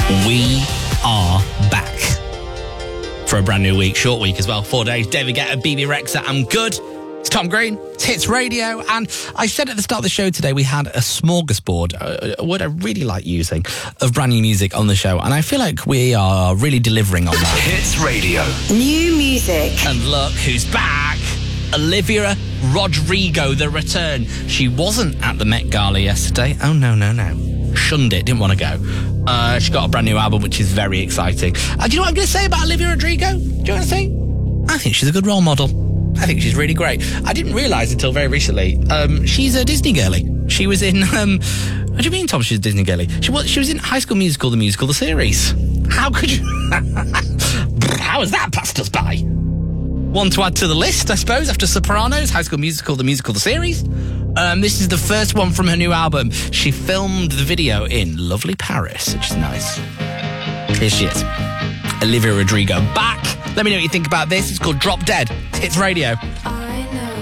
We are back for a brand new week, short week as well. 4 days. David Guetta, BB Rexha, I'm good. It's Tom Green. It's Hits Radio. And I said at the start of the show today we had a smorgasbord, a word I really like using, of brand new music on the show. And I feel like we are really delivering on that. Hits Radio. New music. And look who's back. Olivia Rodrigo, the return. She wasn't at the Met Gala yesterday. Oh, no. Shunned it, didn't want to go. She got a brand new album, which is very exciting. Do you know what I'm going to say about Olivia Rodrigo? Do you want to say? I think she's a good role model. I think she's really great. I didn't realise until very recently, she's a Disney girlie. She was in, what do you mean, Tom, she's a Disney girlie? She was in High School Musical, the series. How could you... How has that passed us by? One to add to the list, I suppose, after Sopranos, High School Musical, the series. This is the first one from her new album. She filmed the video in lovely Paris, which is nice. Here she is. Olivia Rodrigo back. Let me know what you think about this. It's called Drop Dead. It's Radio.